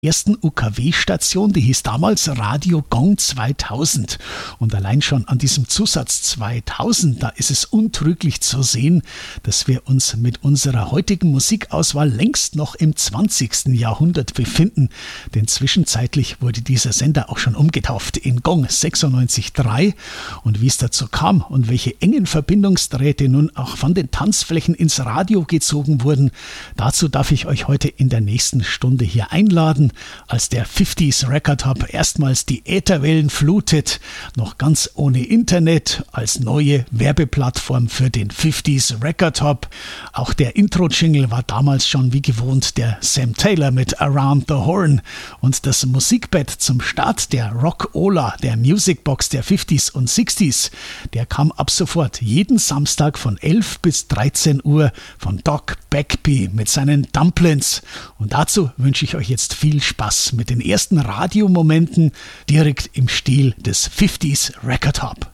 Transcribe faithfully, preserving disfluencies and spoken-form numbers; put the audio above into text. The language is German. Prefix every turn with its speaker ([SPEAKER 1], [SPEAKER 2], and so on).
[SPEAKER 1] ersten U K W-Station, die hieß damals Radio Gong zweitausend. Und allein schon an diesem Zusatz zweitausend, da ist es untrüglich zu sehen, dass wir uns mit unserer heutigen Musikauswahl längst noch im zwanzigsten Jahrhundert befinden. Denn zwischenzeitlich wurde dieser Sender auch schon umgetauft in Gong sechsundneunzig Komma drei. Und wie es dazu kam und welche engen Verbindungsdrähte nun auch von den Tanzflächen ins Radio gezogen wurden, dazu darf ich euch heute in der nächsten Stunde hier einladen, als der fünfziger Record Hub erstmals die Ätherwellen flutet, noch ganz ohne Internet, als neue Werbeplattform für den fünfziger Record Hub. Auch der Intro-Jingle war damals schon wie gewohnt der Sam Taylor mit Around the Horn. Und das Musikbett zum Start der Rock-Ola, der Musicbox der fünfziger und sechziger, der kam ab sofort jeden Samstag von elf bis dreizehn Uhr von Doc Bagby mit seinen Dumplings. Und dazu wünsche ich euch jetzt viel Spaß mit den ersten Radiomomenten direkt im Stil des fünfziger Record Hub.